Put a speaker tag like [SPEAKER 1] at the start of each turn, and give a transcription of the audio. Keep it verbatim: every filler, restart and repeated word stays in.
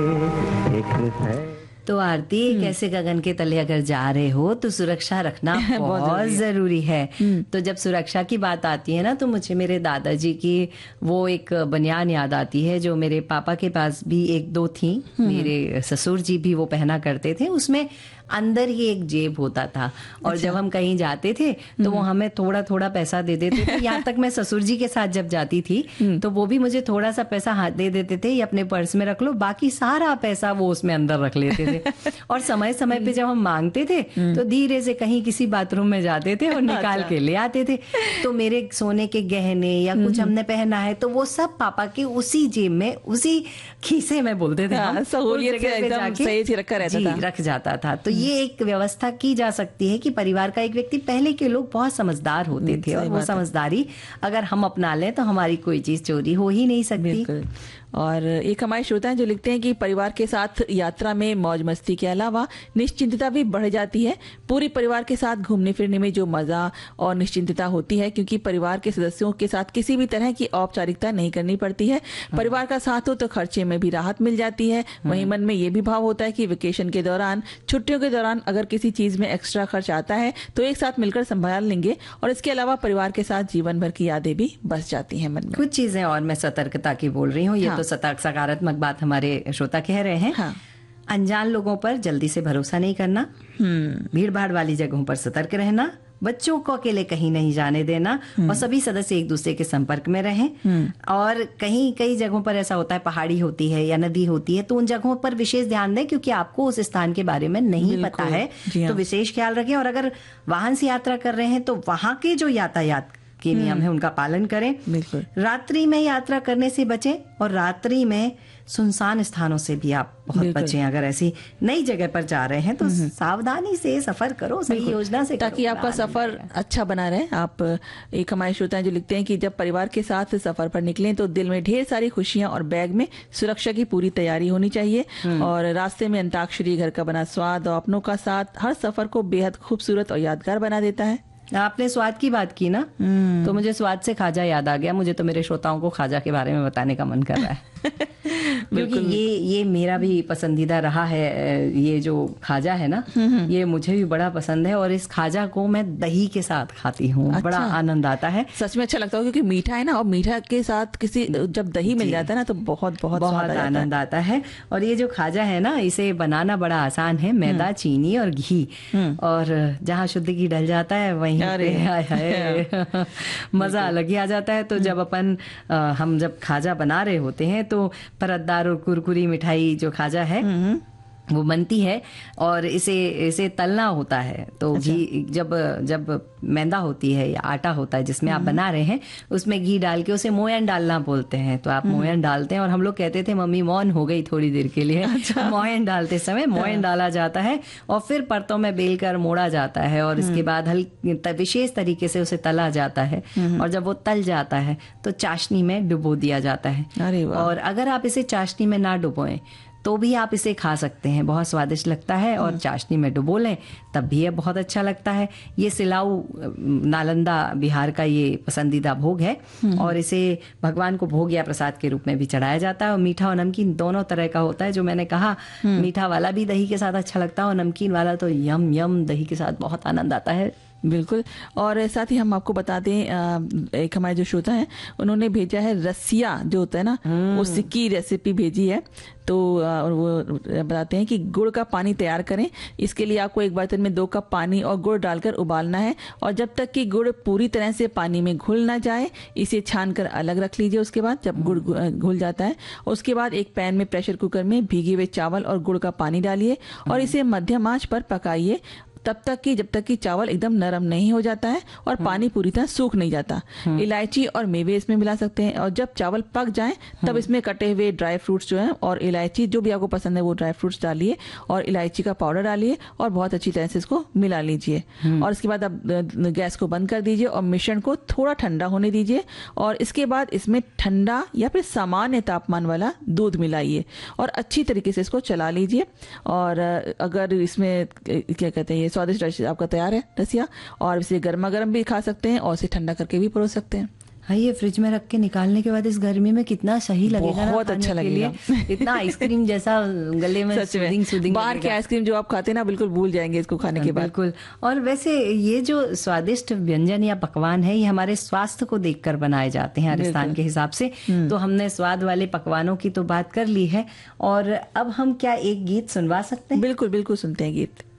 [SPEAKER 1] तो आरती, कैसे गगन के तले अगर जा रहे हो तो सुरक्षा रखना बहुत जरूरी है। तो जब सुरक्षा की बात आती है ना, तो मुझे मेरे दादाजी की वो एक बनियान याद आती है जो मेरे पापा के पास भी एक दो थी। मेरे ससुर जी भी वो पहना करते थे। उसमें अंदर ही एक जेब होता था और अच्छा। जब हम कहीं जाते थे तो वो हमें थोड़ा थोड़ा पैसा दे देते थे। यहाँ तक मैं ससुर जी के साथ जब जाती थी तो वो भी मुझे थोड़ा सा पैसा हाथ दे देते थे, ये अपने पर्स में रख लो, बाकी सारा पैसा वो उसमें अंदर रख लेते थे। और समय समय पे जब हम मांगते थे तो धीरे से कहीं किसी बाथरूम में जाते थे और निकाल के ले आते थे। तो मेरे सोने के गहने या कुछ हमने पहना है तो वो सब पापा के उसी जेब में, उसी खीसे में बोलते थे,
[SPEAKER 2] हाँ, सहूलियत से एकदम सही से रखा रहता था,
[SPEAKER 1] रख जाता था। तो ये एक व्यवस्था की जा सकती है कि परिवार का एक व्यक्ति, पहले के लोग बहुत समझदार होते थे और वो समझदारी अगर हम अपना लें तो हमारी कोई चीज चोरी हो ही नहीं सकती।
[SPEAKER 2] और एक हमारे श्रोता हैं जो लिखते हैं कि परिवार के साथ यात्रा में मौज मस्ती के अलावा निश्चिंतता भी बढ़ जाती है। पूरी परिवार के साथ घूमने फिरने में जो मजा और निश्चिंतता होती है, क्योंकि परिवार के सदस्यों के साथ किसी भी तरह की औपचारिकता नहीं करनी पड़ती है। परिवार का साथ हो तो खर्चे में भी राहत मिल जाती है। वहीं मन में ये भी भाव होता है कि वेकेशन के दौरान, छुट्टियों के दौरान अगर किसी चीज में एक्स्ट्रा खर्च आता है तो एक साथ मिलकर संभाल लेंगे। और इसके अलावा परिवार के साथ जीवन भर की यादें भी बस जाती हैं मन में।
[SPEAKER 1] कुछ चीजें और मैं सतर्कता की बोल रही हूँ, ये हाँ। तो सतर्क सकारात्मक बात हमारे श्रोता कह रहे हैं। हाँ। अनजान लोगों पर जल्दी से भरोसा नहीं करना, भीड़ भाड़ वाली जगहों पर सतर्क रहना, बच्चों को अकेले कहीं नहीं जाने देना और सभी सदस्य एक दूसरे के संपर्क में रहें। और कहीं कई जगहों पर ऐसा होता है, पहाड़ी होती है या नदी होती है, तो उन जगहों पर विशेष ध्यान दें क्योंकि आपको उस स्थान के बारे में नहीं पता है। तो विशेष ख्याल रखें। और अगर वाहन से यात्रा कर रहे हैं तो वहां के जो यातायात के नियम है उनका पालन करें।
[SPEAKER 2] बिल्कुल।
[SPEAKER 1] रात्रि में यात्रा करने से बचें और रात्रि में सुनसान स्थानों से भी आप बहुत बचें। अगर ऐसी नई जगह पर जा रहे हैं तो सावधानी से सफर करो, सही योजना से,
[SPEAKER 2] ताकि आपका सफर अच्छा बना रहे। आप एक हमारे श्रोता हैं जो लिखते हैं कि जब परिवार के साथ सफर पर निकलें तो दिल में ढेर सारी खुशियां और बैग में सुरक्षा की पूरी तैयारी होनी चाहिए। और रास्ते में अंताक्षरी, घर का बना स्वाद और अपनों का साथ हर सफर को बेहद खूबसूरत और यादगार बना देता है।
[SPEAKER 1] आपने स्वाद की बात की ना, तो मुझे स्वाद से खाजा याद आ गया। मुझे तो मेरे श्रोताओं को खाजा के बारे में बताने का मन कर रहा है क्योंकि ये ये मेरा भी पसंदीदा रहा है। ये जो खाजा है ना, ये मुझे भी बड़ा पसंद है और इस खाजा को मैं दही के साथ खाती हूँ। अच्छा। बड़ा आनंद आता है,
[SPEAKER 2] सच में अच्छा लगता है क्योंकि मीठा है ना, और मीठा के साथ किसी जब दही मिल जाता है ना तो बहुत बहुत
[SPEAKER 1] बहुत आनंद आता है। और ये जो खाजा है ना, इसे बनाना बड़ा आसान है। मैदा, चीनी और घी, और जहाँ शुद्ध घी डल जाता है वहीं पे हाय हाय मजा अलग ही आ जाता है। तो जब अपन हम जब खाजा बना रहे होते हैं तो परतदार और कुरकुरी मिठाई जो खाजा है वो बनती है और इसे इसे तलना होता है। तो अच्छा। घी जब जब मैदा होती है या आटा होता है जिसमें आप बना रहे हैं, उसमें घी डाल के उसे मोयन डालना बोलते हैं। तो आप मोयन डालते हैं और हम लोग कहते थे मम्मी मौन हो गई थोड़ी देर के लिए। अच्छा। मोयन डालते समय मोयन डाला जाता है और फिर परतों में बेलकर मोड़ा जाता है और इसके बाद हल्की विशेष तरीके से उसे तला जाता है। और जब वो तल जाता है तो चाशनी में डुबो दिया जाता है।
[SPEAKER 2] अरे वाह।
[SPEAKER 1] और अगर आप इसे चाशनी में ना डुबोएं तो भी आप इसे खा सकते हैं, बहुत स्वादिष्ट लगता है। और चाशनी में डुबो लें तब भी ये बहुत अच्छा लगता है। ये सिलाऊ नालंदा बिहार का ये पसंदीदा भोग है और इसे भगवान को भोग या प्रसाद के रूप में भी चढ़ाया जाता है। और मीठा और नमकीन दोनों तरह का होता है। जो मैंने कहा, मीठा वाला भी दही के साथ अच्छा लगता है और नमकीन वाला तो यम यम दही के साथ बहुत आनंद आता है।
[SPEAKER 2] बिल्कुल। और साथ ही हम आपको बता दें, एक हमारे जो श्रोता हैं उन्होंने भेजा है रसिया जो होता है ना, उसकी रेसिपी भेजी है। तो वो बताते हैं कि गुड़ का पानी तैयार करें। इसके लिए आपको एक बर्तन में दो कप पानी और गुड़ डालकर उबालना है और जब तक कि गुड़ पूरी तरह से पानी में घुल ना जाए इसे छान कर अलग रख लीजिए। उसके बाद जब गुड़ घुल जाता है उसके बाद एक पैन में प्रेशर कुकर में भीगे हुए चावल और गुड़ का पानी डालिए और इसे मध्यम आंच पर पकाइए तब तक कि जब तक कि चावल एकदम नरम नहीं हो जाता है और पानी पूरी तरह सूख नहीं जाता। इलायची और मेवे इसमें मिला सकते हैं और जब चावल पक जाएं तब इसमें कटे हुए ड्राई फ्रूट्स जो हैं और इलायची जो भी आपको पसंद है वो ड्राई फ्रूट्स डालिए और इलायची का पाउडर डालिए और बहुत अच्छी तरह से इसको मिला लीजिए। और इसके बाद आप गैस को बंद कर दीजिए और मिश्रण को थोड़ा ठंडा होने दीजिए और इसके बाद इसमें ठंडा या फिर सामान्य तापमान वाला दूध मिलाइए और अच्छी तरीके से इसको चला लीजिए। और अगर इसमें क्या कहते हैं, स्वादिष्ट आपका तैयार है रसिया और इसे गर्मा गर्म भी खा सकते हैं और इसे ठंडा करके भी परोस सकते हैं।
[SPEAKER 1] हाँ, ये फ्रिज में रख के निकालने के बाद इस गर्मी में कितना सही लगेगा ना
[SPEAKER 2] बहुत
[SPEAKER 1] खाने
[SPEAKER 2] अच्छा
[SPEAKER 1] के
[SPEAKER 2] लगेगा।
[SPEAKER 1] लिए। इतना आइसक्रीम जैसा गले में
[SPEAKER 2] सच में
[SPEAKER 1] सूदिंग सूदिंग
[SPEAKER 2] बाहर की आइसक्रीम जो आप खाते हैं ना बिल्कुल भूल जाएंगे इसको खाने के बाद।
[SPEAKER 1] बिल्कुल। और वैसे ये जो स्वादिष्ट व्यंजन या पकवान है, ये हमारे स्वास्थ्य को देखकर बनाए जाते हैं राजस्थान के हिसाब से। तो हमने स्वाद वाले पकवानों की तो बात कर ली है, और अब हम क्या एक गीत सुनवा सकते हैं?
[SPEAKER 2] बिल्कुल बिल्कुल सुनते हैं गीत।